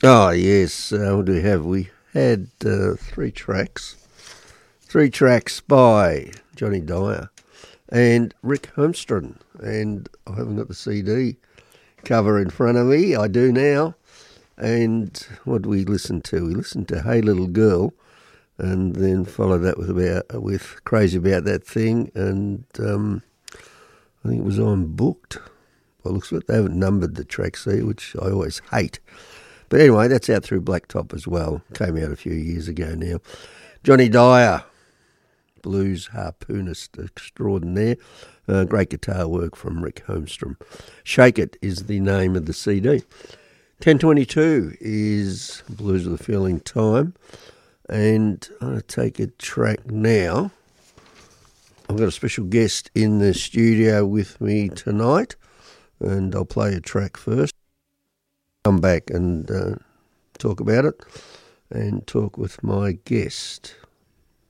Oh, yes. What do we have? We had three tracks. Three tracks by Johnny Dyer and Rick Holmstrom. And I haven't got the CD cover in front of me. I do now. And what did we listen to? We listened to Hey Little Girl, and then followed that with Crazy About That Thing. And I think it was on Booked. By the looks of it, they haven't numbered the tracks there, which I always hate. But anyway, that's out through Blacktop as well. Came out a few years ago now. Johnny Dyer, blues harpoonist extraordinaire. Great guitar work from Rick Holmstrom. Shake It is the name of the CD. 10:22 is Blues of the Feeling time. And I'm going to take a track now. I've got a special guest in the studio with me tonight. And I'll play a track first. Come back and talk about it and talk with my guest.